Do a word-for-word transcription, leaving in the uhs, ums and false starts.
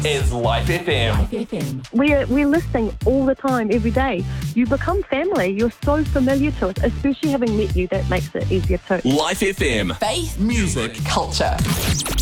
is Life F M. Life F M. We're, we're listening all the time, every day. You become family. You're so familiar to us, especially having met you. That makes it easier too. Life F M. Faith, Music. culture.